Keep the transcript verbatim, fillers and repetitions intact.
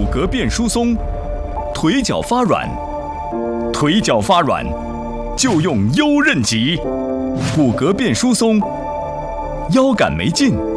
骼变疏松，腿脚发软，腿脚发软就用优韧脊，骨骼变疏松，腰杆没劲。